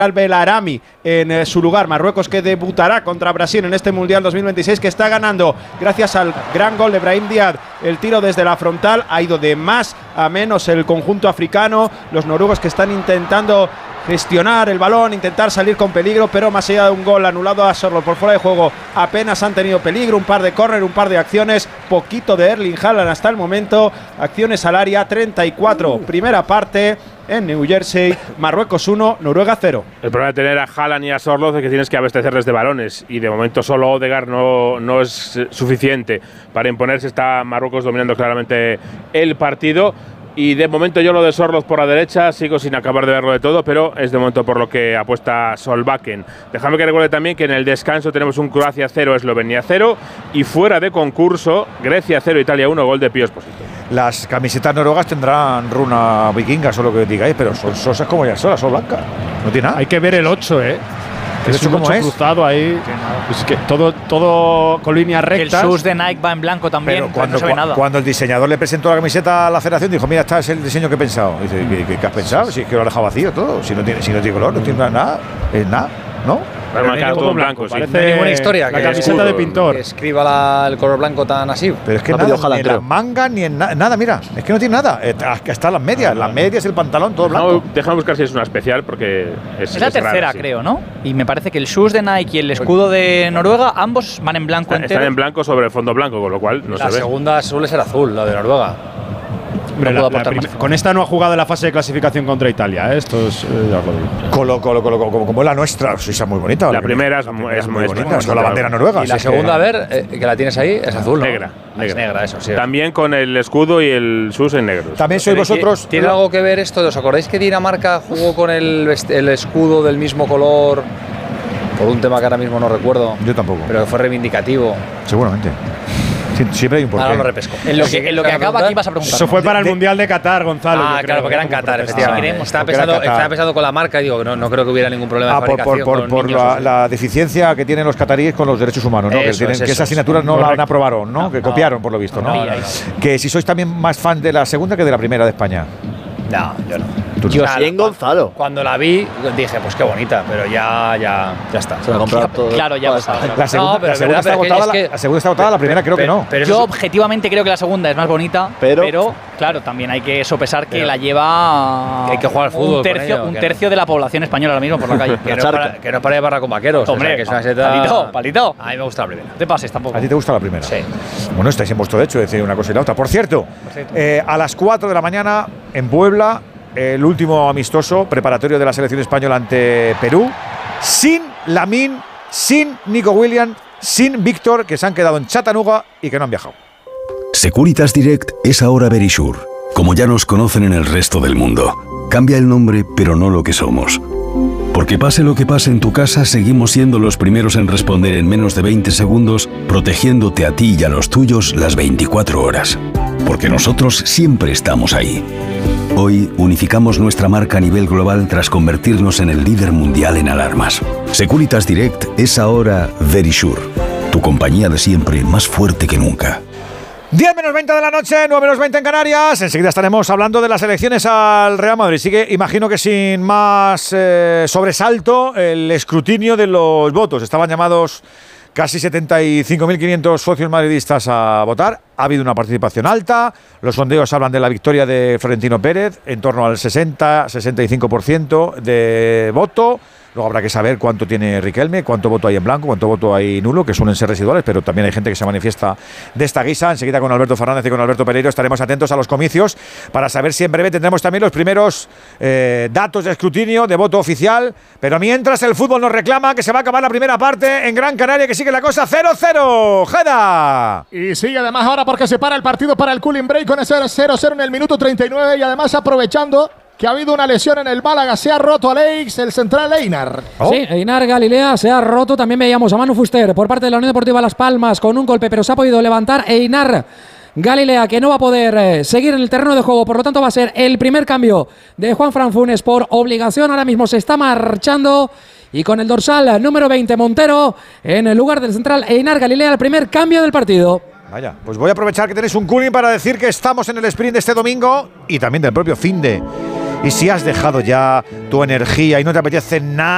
Al Belarami en su lugar. Marruecos, que debutará contra Brasil en este Mundial 2026, que está ganando gracias al gran gol de Brahim Díaz. El tiro desde la frontal ha ido de más a menos el conjunto africano. Los noruegos, que están intentando gestionar el balón, intentar salir con peligro, pero más allá de un gol anulado a Sorloth por fuera de juego, apenas han tenido peligro. Un par de córner, un par de acciones, poquito de Erling Haaland hasta el momento. Acciones al área, 34 primera parte en New Jersey. Marruecos 1, Noruega 0. El problema de tener a Haaland y a Sorloth es que tienes que abastecerles de balones, y de momento solo Odegaard no es suficiente para imponerse. Está Marruecos dominando claramente el partido. Y de momento yo lo de Sorloth por la derecha sigo sin acabar de verlo de todo, pero es de momento por lo que apuesta Solbakken. Déjame que recuerde también que en el descanso tenemos un Croacia 0, Eslovenia 0, y fuera de concurso Grecia 0, Italia 1, gol de Pío Esposito. Las camisetas noruegas tendrán runa vikinga, solo que digáis, pero son sosas como ya son blancas. No tiene nada. Hay que ver el 8, ¿Es un 8 cruzado ahí. Es que todo con líneas rectas. El sus de Nike va en blanco también, pero cuando, no se ve nada. Cuando el diseñador le presentó la camiseta a la federación, dijo: mira, este es el diseño que he pensado. Dice: ¿qué has pensado? Si es que lo ha dejado vacío todo. Si no tiene color, no tiene nada. Es nada, ¿no? Va a marcar todo en blanco, sí. No hay ninguna historia. La camiseta de pintor. Que escriba el color blanco tan así. Pero es que nada, ni en las mangas, ni en nada, mira. Es que no tiene nada. Están las medias. Las medias, el pantalón, todo blanco. No, déjame buscar si es una especial, porque es la tercera, rara, sí. Creo, ¿no? Y me parece que el shoes de Nike y el escudo de Noruega, ambos van en blanco entero. Están en blanco sobre el fondo blanco, con lo cual no se ve. La segunda suele ser azul, la de Noruega. Hombre, con esta no ha jugado en la fase de clasificación contra Italia, Esto es, ya os lo digo. Como es la nuestra, es muy bonita. La primera es muy bonita, con la bandera noruega. Y la segunda, a ver, que la tienes ahí, es azul, ¿no? Negra. Es negra, eso sí. También con el escudo y el sus en negro. También sois vosotros. ¿Tiene algo que ver esto? ¿Os acordáis que Dinamarca jugó con el escudo del mismo color? Por un tema que ahora mismo no recuerdo. Yo tampoco. Pero que fue reivindicativo. Seguramente. Siempre hay un porqué. Ahora lo repesco. En lo que acaba aquí vas a preguntar. Eso fue para el Mundial de Qatar, Gonzalo. Claro, porque era en Qatar, efectivamente. Estaba pensando con la marca y digo, no creo que hubiera ningún problema de fabricación. Por la deficiencia que tienen los cataríes con los derechos humanos, ¿no? Que esa asignatura no la aprobaron, ¿no? Que copiaron, por lo visto, ¿no? Que si sois también más fan de la segunda que de la primera de España. No, yo no. Yo sí, en Gonzalo. Cuando la vi, dije, pues qué bonita, pero ya está. Se la comprado todo. Claro, ya pasa. La segunda está agotada, la primera creo que no. Pero yo objetivamente creo que la segunda es más bonita, pero claro, también hay que sopesar que la lleva hay que jugar al fútbol un tercio de la población española ahora mismo por la calle. que no para de barra con vaqueros. Hombre, que es una seta… palito. A mí me gusta la primera. Te pases tampoco. ¿A ti te gusta la primera? Sí. Bueno, estáis en vuestro derecho de decir una cosa y la otra. Por cierto, a las 4 de la mañana en Puebla, el último amistoso preparatorio de la selección española ante Perú, sin Lamine, sin Nico Williams, sin Víctor, que se han quedado en Chattanooga y que no han viajado. Securitas Direct es ahora Verisure, como ya nos conocen en el resto del mundo. Cambia el nombre, pero no lo que somos. Porque pase lo que pase en tu casa, seguimos siendo los primeros en responder en menos de 20 segundos, protegiéndote a ti y a los tuyos las 24 horas. Porque nosotros siempre estamos ahí. Hoy unificamos nuestra marca a nivel global tras convertirnos en el líder mundial en alarmas. Securitas Direct es ahora Verisure, tu compañía de siempre más fuerte que nunca. 10 menos 20 de la noche, 9 menos 20 en Canarias. Enseguida estaremos hablando de las elecciones al Real Madrid. Sigue, imagino que sin más sobresalto, el escrutinio de los votos. Estaban llamados casi 75.500 socios madridistas a votar. Ha habido una participación alta. Los sondeos hablan de la victoria de Florentino Pérez, en torno al 60-65% de voto. Luego habrá que saber cuánto tiene Riquelme, cuánto voto hay en blanco, cuánto voto hay nulo, que suelen ser residuales, pero también hay gente que se manifiesta de esta guisa. Enseguida con Alberto Fernández y con Alberto Pereiro estaremos atentos a los comicios para saber si en breve tendremos también los primeros datos de escrutinio, de voto oficial. Pero mientras el fútbol nos reclama que se va a acabar la primera parte en Gran Canaria, que sigue la cosa 0-0. ¡Jeda! Y sigue además ahora porque se para el partido para el cooling break con ese 0-0 en el minuto 39 y además aprovechando que ha habido una lesión en el Málaga, se ha roto Aleix, el central Einar. Sí, Einar Galilea se ha roto, también veíamos a Manu Fuster por parte de la Unión Deportiva Las Palmas con un golpe, pero se ha podido levantar Einar Galilea, que no va a poder seguir en el terreno de juego, por lo tanto va a ser el primer cambio de Juanfran Funes por obligación. Ahora mismo se está marchando y con el dorsal número 20 Montero en el lugar del central Einar Galilea, el primer cambio del partido. Vaya, pues voy a aprovechar que tenéis un cooling para decir que estamos en el sprint de este domingo y también del propio finde. Y si has dejado ya tu energía y no te apetece nada